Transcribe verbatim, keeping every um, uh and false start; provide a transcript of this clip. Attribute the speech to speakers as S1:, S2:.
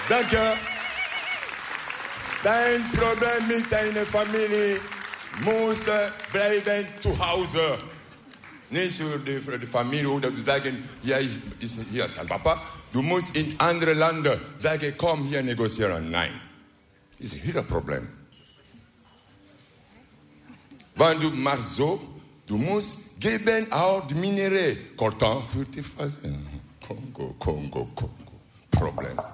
S1: Danke. Dein Problem mit deiner Familie muss bleiben zu Hause. Nicht für die, für die Familie oder du sagen, ja, ich ist hier sein Papa. Du musst in andere Länder sagen, komm hier negozieren. Nein. Das ist ihr Problem. Wenn du machst so, du musst geben auch die Minerais. Coltan für die Phase. Kongo, Kongo, Kongo. Problem.